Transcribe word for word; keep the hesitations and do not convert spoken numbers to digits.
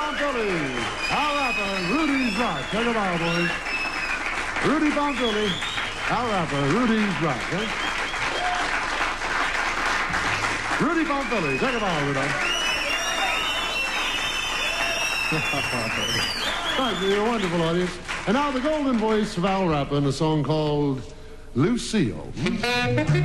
Bonfilly, our rapper, Rudy's Rock. Check it out, boys. Rudy Bonfilly, our rapper, Rudy's Rock. Eh? Rudy Bonfilly, check it out, Rudolph. Thank you, you're a wonderful audience. And now the golden voice of Al Rapper in a song called Lucille.